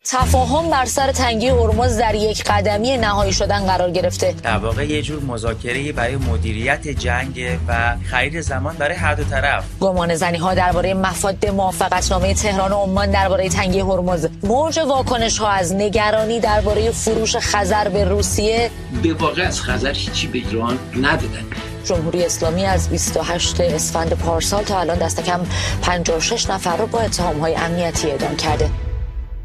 تفاهم بر سر تنگی هرمز در یک قدمی نهایی شدن قرار گرفته. در واقع یه جور مذاکره برای مدیریت جنگ و خرید زمان برای هر دو طرف. گمان زنی‌ها درباره مفاد موافقتنامه تهران و عمان درباره تنگی هرمز، موج واکنش‌ها از نگرانی درباره فروش خزر به روسیه. به واقع از خزر هیچی به ایران ندادن. جمهوری اسلامی از 28 اسفند پارسال تا الان دست کم 56 نفر رو با اتهام‌های امنیتی اعدام کرده.